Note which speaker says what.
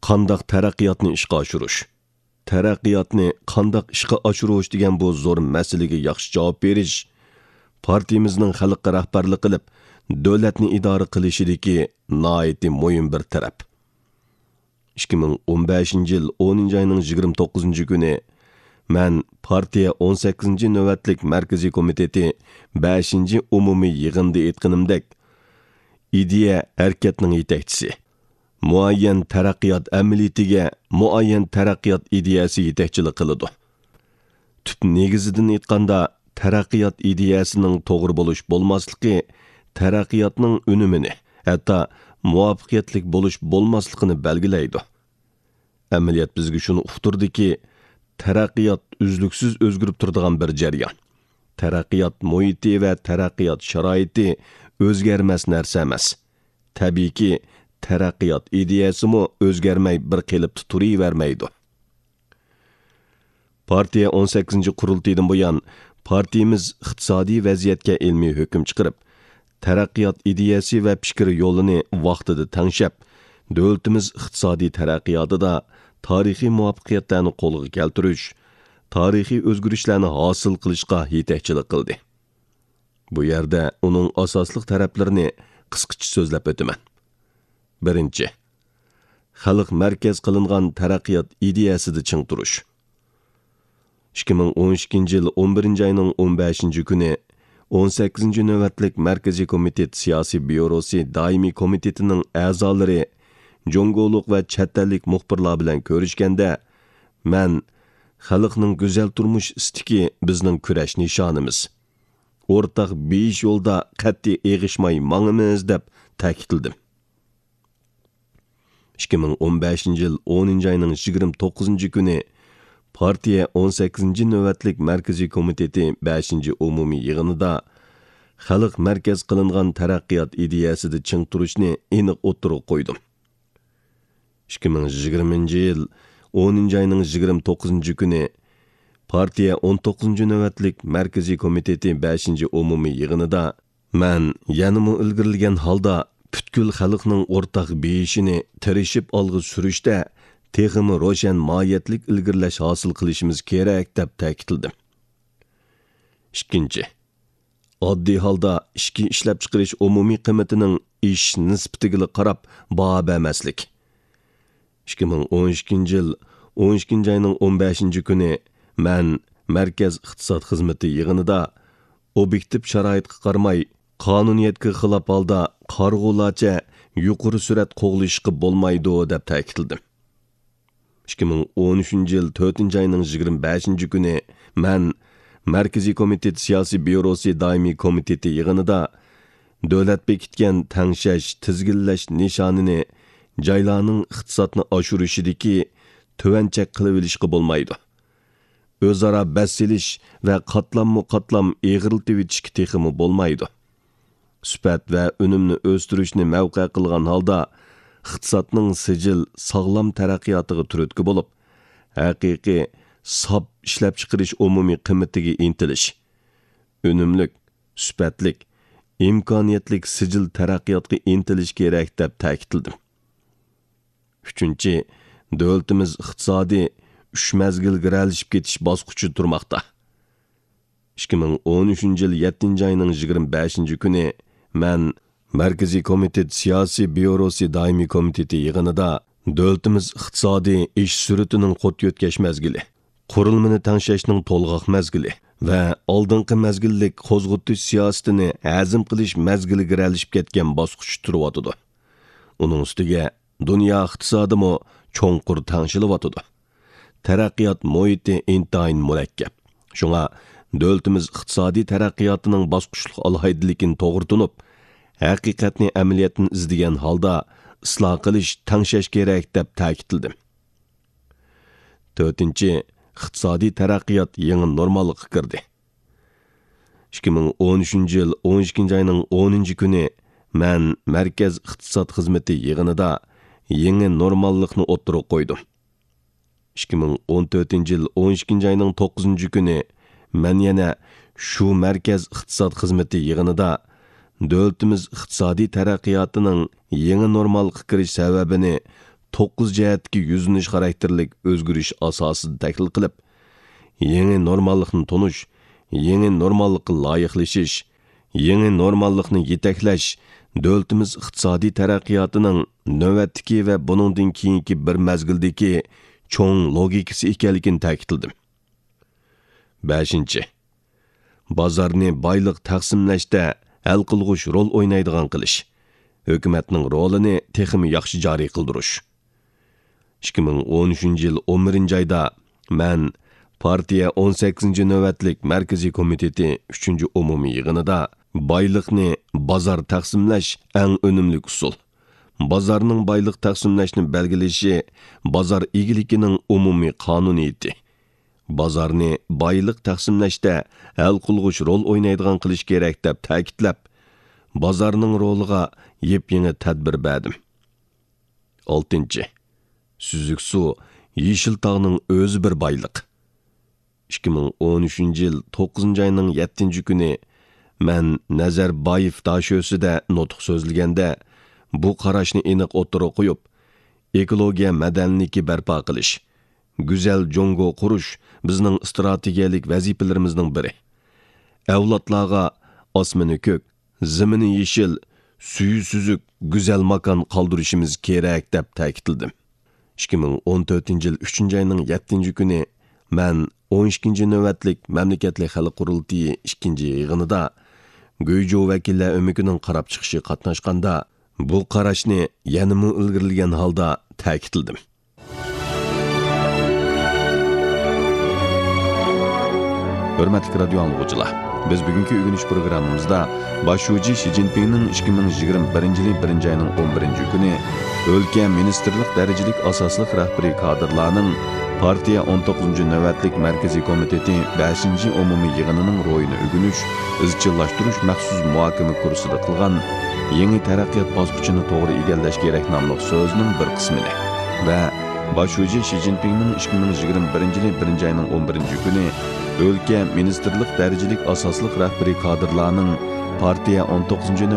Speaker 1: Qandaq taraqqiyotni ishga oshirish. Taraqqiyotni qandaq ishga oshirish degan bu zo'r masalaga yaxshi javob berish partiyamizning xalqqa rahbarlik qilib, davlatni idora qilishidagi nihoyatda muhim bir taraf. 2015-yil 10-oyning 29-kuni men partiya 18-navbatlik markaziy komiteti 5-umumiy yig'inida aytganimdek, ideya harakatning yetakchisi, muayyan taraqqiyot amaliyatiga muayyan taraqqiyot ideyasi yetakchilik qiladi. Tüp negizidan aytganda, taraqqiyot ideyasining to'g'ri bo'lish bo'lmasligi taraqqiyotning unumini, hatto muvaffaqiyatli bo'lish bo'lmasligini belgilaydi. Amaliyot bizga shuni uqtirdiki, taraqqiyot uzluksiz o'zgarib turadigan bir jarayon. Taraqqiyot muhiti va taraqqiyot sharoiti o'zgarmas narsa emas. Tabiiyki, taraqqiyot ideyasimi o'zgarmay bir qilib turavermaydi. Partiya 18-qurultaydan buyon partiyamiz iqtisodiy vaziyatga ilmiy hukm chiqarib, taraqqiyot ideyasi va fikri yo'lini vaqtida tanshab, davlatimiz iqtisodiy taraqqiyotida tarixiy muvaffaqiyatlarni qo'lga keltirish, tarixiy o'zgarishlarni hosil qilishga yetakchilik qildi. Bu yerda uning asosli taraflarini qisqacha so'zlab o'taman. Birinchi, xalq markaz qilingan taraqqiyot ideyasida ching turish. 2012-yil 11-oyning 15-kuni 18-navbatlik markaziy komitet siyosiy byurosi doimiy komitetining a'zolari Jongoluq va chatalik muxbirlar bilan ko'rishganda, men xalqning go'zal turmush istiki bizning kurash nishonimiz. O'rtaq besh yo'lda qat'iy eg'ishmay mangimiz deb ta'kidladim. 2015-yil 10-oyning 29-kuni partiya 18-navbatlik markaziy komiteti 5-umumiy yig'inida xalq markaz qilingan taraqqiyot ideyasida ching turishni aniq o'tirib qo'ydim. 2020-yil 10-oyning 29-kuni partiya 19-navbatlik markaziy komiteti 5-umumiy yig'inida men yanımı ilgirilgan holda butkul xalqning o'rtaq beyishini tirishib olg'i surishda texmi ro'shan mohiyatlik ilgirlash hosil qilishimiz kerak deb ta'kidladim. Ikkinchi, oddiy holda ishki ishlab chiqarish umumiy qiymatining ish nisbatiga qarab baho bermaslik. 2012-yil 12-oyning 15-kuni men markaz iqtisod xizmati yig'inida obyektiv sharoitga qaramay qonuniyatga xilof holda qarg'ularcha yuqori surat qo'g'lishga bo'lmaydi deb ta'kidladim. 2013-yil 4-oyning 25-kuni men markaziy komitet siyosiy byurosi doimiy komiteti yig'inida davlat bekitgan tangshash, tizginlash nishonini joylarning iqtisodni oshirishidagi tuvanchak qilib olishga bo'lmaydi. O'zaro basilish va qatlam eg'riltib etishga texmi bo'lmaydi. Sifat va unumni o'stirishni mavqe qilgan holda iqtisodning sijil sog'lom taraqqiyotiga turtki bo'lib, haqiqiy sob ishlab chiqarish umumiy qiymatiga intilish, unumlik, sifatlik, imkoniyatlik sijil taraqqiyotga intilish kerak deb ta'kidladim. Uchinchi, davlatimiz iqtisodiy 3 mazgilga ralishib ketish bosqichi turmoqda. 2013-yil 7-oyning 25-kuni men markaziy komitet siyosiy byurosi doimiy komiteti yig'inida davlatimiz iqtisodiy ish suratining qo't yetkash mazgili, qurilmani tanshashning to'lg'oq mazgili va oldingi mazgillik qo'zg'atish siyosatini hazm qilish mazgiliga ralishib ketgan bosqich turibdi. Uning ustiga dunyo iqtisodimi cho'nqur tangshilyotdi. Taraqqiyot muhiti intayin murakkab. Shunga davlatimiz iqtisodiy taraqqiyotining bosqichlik alohidligini to'g'ri tunib, haqiqatni amaliyotni izlagan holda isloh qilish, tangshash kerak deb ta'kidladim. 4-chi, iqtisodiy taraqqiyot yangi normallikka kirdi. 2013-yil 12-oyning 10-kuni men markaz iqtisod xizmati yig'inida yangi normallikni o'ttirib qo'ydim. 2014-yil 12-oyning 9-kuni men yana shu markaz iqtisod xizmati yig'inida davlatimiz iqtisodiy taraqqiyotining yangi normalga kirish sababini 9 jihatdagi yuzlanish xarakterlik o'zgarish asosida tahlil qilib, yangi normallikni tonish, yangi normallikka loyiqlashish, yangi normallikni yetaklash davlatimiz iqtisodiy taraqqiyotining navbatdagi va buningdan keyingi bir mazgildagi cho'ng logikasi ekanligini ta'kidladim. 5. Bozorni boylik taqsimlashda hal qilg'uch rol o'ynaydigan qilish. Hukumatning rolini texmi yaxshi joriy qildirish. 2013-yil 11-oyda men partiya 18-navbatlik Markaziy komiteti 3-umumiy yig'inida boylikni bozor taqsimlash eng unumli usul. Bozorning boylik taqsimlashni belgilashi bozor egiligining umumiy qonuniyati. Bozorni boylik taqsimlashda hal qilg'uch rol o'ynaydigan qilish kerak deb ta'kidlab, bozorning roliga yep-yangi tadbir berdim. 6. Süzük su, Yeşil tağning o'zi bir boylik. 2013-yil 9-oyning 7-kuni men Nazarboyev dashosida nutq so'zlaganda bu qarashni aniq o'tirib qo'yib, ekologiya madaniyati barpo qilish, go'zal Jongo qurish bizning strategiyalik vazifalarimizning biri. Avlodlarga osmoni ko'k, zemini yeşil, suyu süzük, go'zal makon qoldirishimiz kerak deb ta'kidladim. 2014-yil 3-oyning 7-kuni men 12-navbatlik mamlakatlik xalq qurultiyi 2-yig'inida Go'yjo vakillar o'mikining qarab chiqishi qatnashganda bu qarashni yanimi ilgirilgan holda ta'kidladim. Hurmatli radio anglag'uchilar, biz bugungi o'rganish programmamizda boshlovchi Xi Jinpingning 2021-yil 1-oyning 11-kuni o'lka ministerlik darajalik asosliq rahbariy kadrlarning partiya 19-navbatlik Markaziy komiteti 5-umumiy yig'inining ro'yini o'rganish, izchillashtirish maxsus muhokama kursida qilgan yangi taraqqiyot bosqichini to'g'ri egallash kerak nomli so'zning bir qismini va boshlovchi Xi Jinpingning 2021-yil 1-oyning 11-kuni o'lka ministerlik darajalik asosliq rahbariy kadrlarning partiya 19